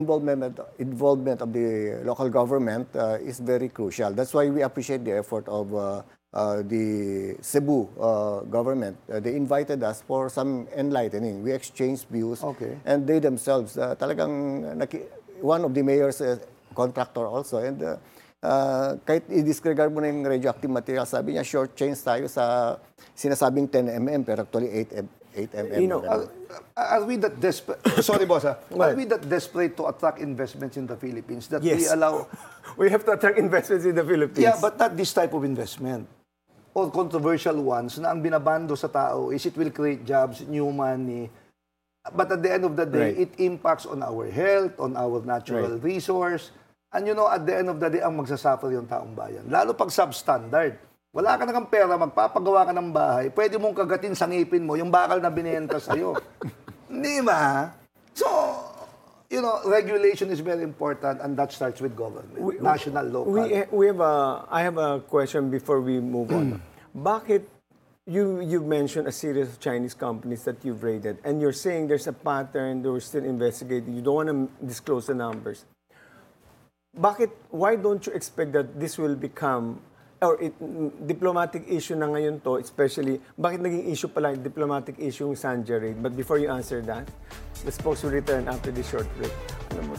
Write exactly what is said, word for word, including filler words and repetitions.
involvement involvement of the local government uh, is very crucial. That's why we appreciate the effort of uh, uh, the Cebu uh, government. Uh, they invited us for some enlightening. We exchanged views, Okay. and they themselves uh, talagang naki, one of the mayor's uh, contractor also, and uh, uh, kahit i-disregard mo na yung radioactive material, sabi niya short change tayo sa sinasabing ten millimeter pero actually eight millimeter. You know, ganun. Are, are we that desperate? Sorry, boss. ah. Are Well- we that desperate to attract investments in the Philippines that we Yes. allow? We have to attract investments in the Philippines. Yeah, but not this type of investment or controversial ones na ang binabando sa tao is it will create jobs, new money. But at the end of the day, Right. it impacts on our health, on our natural resource. And you know, at the end of the day, ang magsasuffer yung taong bayan. Lalo pag substandard. Wala ka nang pera, magpapagawa ka ng bahay, pwede mong kagatin sa ngipin mo yung bakal na binenta sa'yo. Di ba? So, you know, regulation is very important and that starts with government. National, local. We, we have a, I have a question before we move on. Bakit you you mentioned a series of Chinese companies that you've raided, and you're saying there's a pattern, they're still investigating. You don't want to disclose the numbers. Bakit? Why don't you expect that this will become or it, diplomatic issue na ngayon to, especially, bakit naging issue pala yung diplomatic issue yung Sanja raid? But before you answer that, the spokes will return after this short break. Ano mo?